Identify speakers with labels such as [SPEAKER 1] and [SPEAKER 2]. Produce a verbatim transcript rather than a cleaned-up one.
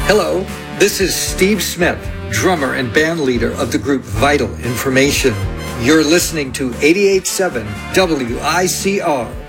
[SPEAKER 1] Hello, this is Steve Smith, drummer and band leader of the group Vital Information. You're listening to eighty-eight point seven W I C R.